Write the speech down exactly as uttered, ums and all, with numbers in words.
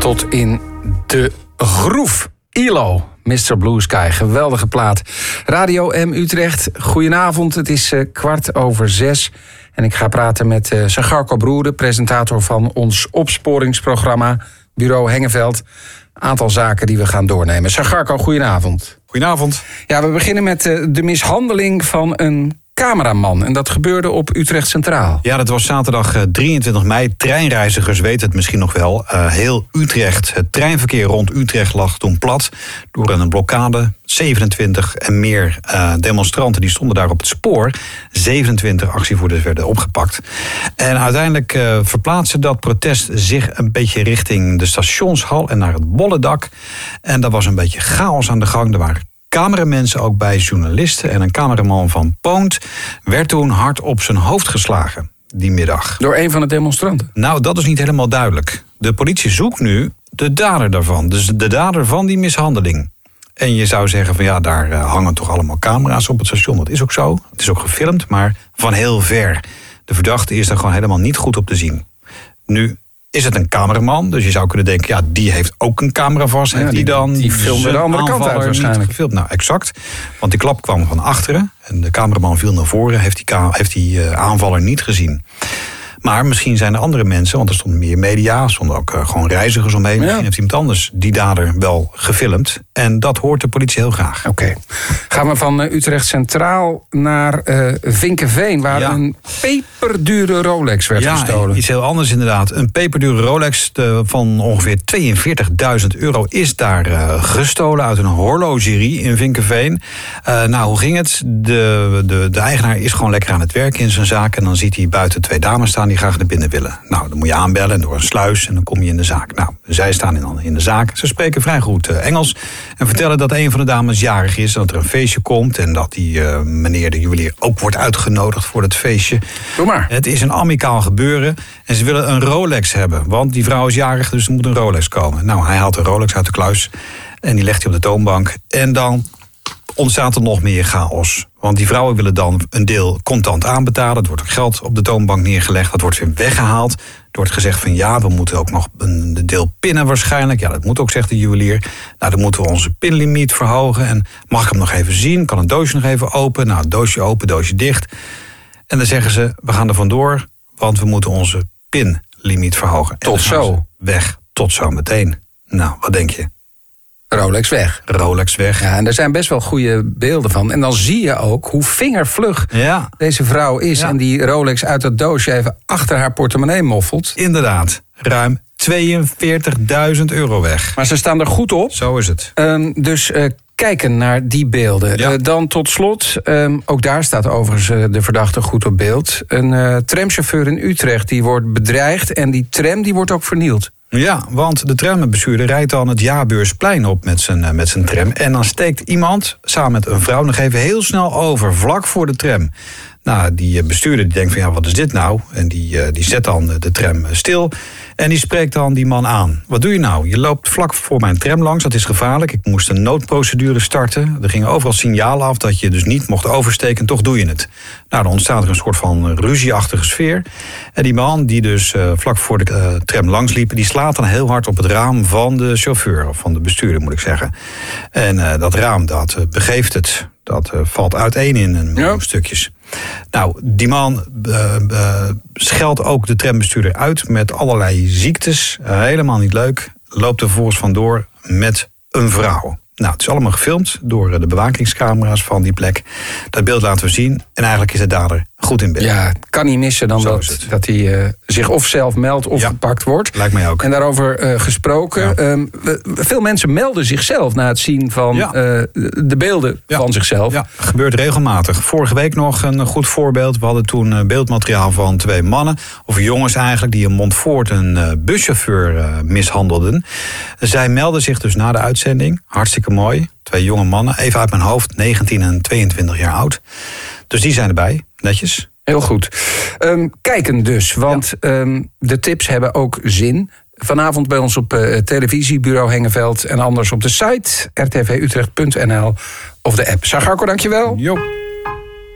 tot in de groef. I L O, mister Blue Sky, geweldige plaat. Radio M Utrecht, goedenavond. Het is uh, kwart over zes. En ik ga praten met uh, Sagarco Broeren, presentator van ons opsporingsprogramma Bureau Hengeveld. Aantal zaken die we gaan doornemen. Sagarco, goedenavond. Goedenavond. Ja, we beginnen met uh, de mishandeling van een cameraman. En dat gebeurde op Utrecht Centraal. Ja, dat was zaterdag drieëntwintig mei. Treinreizigers weten het misschien nog wel. Uh, heel Utrecht, het treinverkeer rond Utrecht lag toen plat door een blokkade. zevenentwintig en meer uh, demonstranten die stonden daar op het spoor. zevenentwintig actievoerders werden opgepakt. En uiteindelijk uh, verplaatste dat protest zich een beetje richting de stationshal en naar het Bollendak. En daar was een beetje chaos aan de gang. Er waren cameramensen ook bij, journalisten. En een cameraman van Poont werd toen hard op zijn hoofd geslagen die middag. Door een van de demonstranten? Nou, dat is niet helemaal duidelijk. De politie zoekt nu de dader daarvan. Dus de dader van die mishandeling. En je zou zeggen van ja, daar uh, hangen toch allemaal camera's op het station. Dat is ook zo. Het is ook gefilmd, maar van heel ver. De verdachte is er gewoon helemaal niet goed op te zien. Nu is het een cameraman, dus je zou kunnen denken, ja, die heeft ook een camera vast. Ja, heeft die, die dan die filmde de andere kant uit waarschijnlijk. Gefilmd? Nou, exact. Want die klap kwam van achteren en de cameraman viel naar voren, heeft die, ka- heeft die uh, aanvaller niet gezien. Maar misschien zijn er andere mensen, want er stonden meer media, er stonden ook uh, gewoon reizigers omheen. Ja. Misschien heeft iemand anders die dader wel gefilmd. En dat hoort de politie heel graag. Oké. Okay. Gaan we van uh, Utrecht Centraal naar uh, Vinkeveen, waar ja. een peperdure Rolex werd ja, gestolen. Iets heel anders inderdaad. Een peperdure Rolex de, van ongeveer tweeënveertigduizend euro is daar uh, gestolen uit een horlogerie in Vinkeveen. Uh, nou, hoe ging het? De, de, de eigenaar is gewoon lekker aan het werk in zijn zaak en dan ziet hij buiten twee dames staan die graag naar binnen willen. Nou, dan moet je aanbellen door een sluis en dan kom je in de zaak. Nou, zij staan in, in de zaak. Ze spreken vrij goed uh, Engels en vertellen dat een van de dames jarig is, dat er een feestje komt en dat die uh, meneer de juwelier ook wordt uitgenodigd voor het feestje. Doe maar. Het is een amicaal gebeuren en ze willen een Rolex hebben, want die vrouw is jarig, dus er moet een Rolex komen. Nou, hij haalt een Rolex uit de kluis en die legt hij op de toonbank en dan ontstaat er nog meer chaos. Want die vrouwen willen dan een deel contant aanbetalen. Er wordt ook geld op de toonbank neergelegd. Dat wordt weer weggehaald. Er wordt gezegd van ja, we moeten ook nog een deel pinnen waarschijnlijk. Ja, dat moet ook, zegt de juwelier. Nou, dan moeten we onze pinlimiet verhogen. En mag ik hem nog even zien? Kan een doosje nog even open? Nou, doosje open, doosje dicht. En dan zeggen ze, we gaan er vandoor, want we moeten onze pinlimiet verhogen. Tot zo. Weg, tot zo meteen. Nou, wat denk je? Rolex weg. Rolex weg. Ja, en er zijn best wel goede beelden van. En dan zie je ook hoe vingervlug ja. deze vrouw is. Ja. En die Rolex uit dat doosje even achter haar portemonnee moffelt. Inderdaad, ruim tweeënveertigduizend euro weg. Maar ze staan er goed op. Zo is het. Um, dus uh, kijken naar die beelden. Ja. Uh, dan tot slot, um, ook daar staat overigens uh, de verdachte goed op beeld. Een uh, tramchauffeur in Utrecht die wordt bedreigd. En die tram die wordt ook vernield. Ja, want de trambestuurder rijdt dan het Jaarbeursplein op met zijn, met zijn tram. En dan steekt iemand samen met een vrouw nog even heel snel over, vlak voor de tram. Nou, die bestuurder die denkt van ja, wat is dit nou? En die, die zet dan de tram stil. En die spreekt dan die man aan. Wat doe je nou? Je loopt vlak voor mijn tram langs, dat is gevaarlijk. Ik moest een noodprocedure starten. Er gingen overal signalen af dat je dus niet mocht oversteken. Toch doe je het. Nou, dan ontstaat er een soort van ruzieachtige sfeer. En die man die dus uh, vlak voor de uh, tram langs liep, die slaat dan heel hard op het raam van de chauffeur. Of van de bestuurder, moet ik zeggen. En uh, dat raam, dat uh, begeeft het. Dat uh, valt uiteen in een miljoen ja. stukjes. Nou, die man uh, uh, scheldt ook de trambestuurder uit met allerlei ziektes. Uh, helemaal niet leuk. Loopt er vervolgens vandoor met een vrouw. Nou, het is allemaal gefilmd door de bewakingscamera's van die plek. Dat beeld laten we zien. En eigenlijk is de dader goed in beeld. Ja, kan niet missen dan dat, dat hij uh, zich of zelf meldt of ja, gepakt wordt. Lijkt mij ook. En daarover uh, gesproken. Ja. Um, veel mensen melden zichzelf na het zien van ja. uh, de beelden ja. van zichzelf. Ja, gebeurt regelmatig. Vorige week nog een goed voorbeeld. We hadden toen beeldmateriaal van twee mannen, of jongens eigenlijk, die in Montfort een uh, buschauffeur uh, mishandelden. Zij melden zich dus na de uitzending. Hartstikke mooi. Twee jonge mannen, even uit mijn hoofd, negentien en tweeëntwintig jaar oud. Dus die zijn erbij, netjes. Heel goed. Um, kijken dus, want ja. um, de tips hebben ook zin. Vanavond bij ons op uh, televisie, Bureau Hengeveld. En anders op de site r t v utrecht punt n l of de app. Sagarco, dankjewel. Jo.